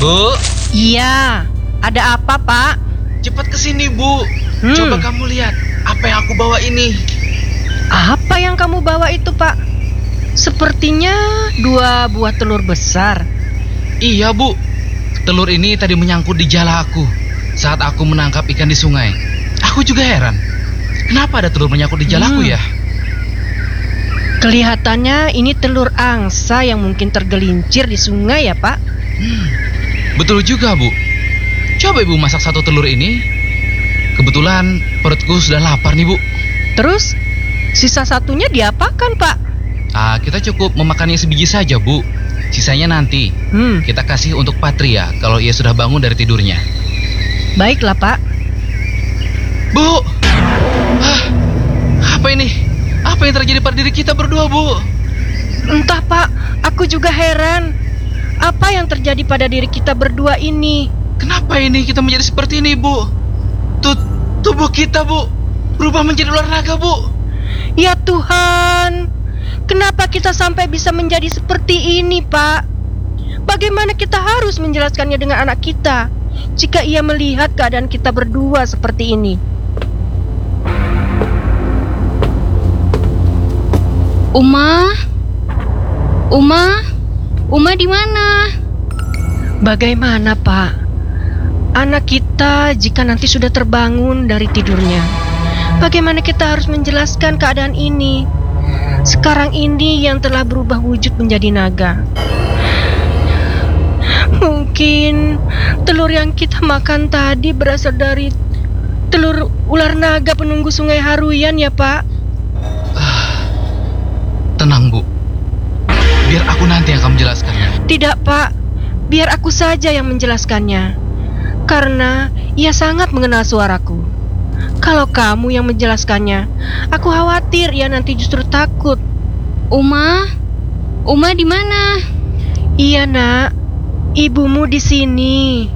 Bu, Iya, ada apa, Pak? cepat kesini, Bu. Coba kamu lihat apa yang aku bawa ini. Apa yang kamu bawa itu, Pak? Sepertinya 2 buah telur besar. Iya, Bu. Telur ini tadi menyangkut di jala aku saat aku menangkap ikan di sungai. Aku juga heran. Kenapa ada telur menyangkut di jalaku ya? Kelihatannya ini telur angsa yang mungkin tergelincir di sungai ya, Pak. Betul juga, Bu. Coba Ibu masak satu telur ini. Kebetulan perutku sudah lapar nih, Bu. Terus, sisa satunya diapakan, Pak? Kita cukup memakannya sebiji saja, Bu. Sisanya nanti kita kasih untuk Patria kalau ia sudah bangun dari tidurnya. Baiklah, Pak. Bu! Apa ini? Apa yang terjadi pada diri kita berdua, Bu? Entah, Pak. Aku juga heran. Apa yang terjadi pada diri kita berdua ini? Kenapa ini kita menjadi seperti ini, Bu? Tubuh kita, Bu, berubah menjadi ular naga, Bu. Ya Tuhan, kenapa kita sampai bisa menjadi seperti ini, Pak? Bagaimana kita harus menjelaskannya dengan anak kita jika ia melihat keadaan kita berdua seperti ini? Uma di mana? Bagaimana, Pak? Anak kita jika nanti sudah terbangun dari tidurnya, bagaimana kita harus menjelaskan keadaan ini? Sekarang ini yang telah berubah wujud menjadi naga. Mungkin telur yang kita makan tadi berasal dari telur ular naga penunggu Sungai Haruyan ya, Pak? Tenang, Bu. Biar aku nanti yang akan menjelaskannya. Tidak, Pak. Biar aku saja yang menjelaskannya. Karena ia sangat mengenal suaraku. Kalau kamu yang menjelaskannya, aku khawatir ia nanti justru takut. Uma di mana? Iya, Nak. Ibumu di sini.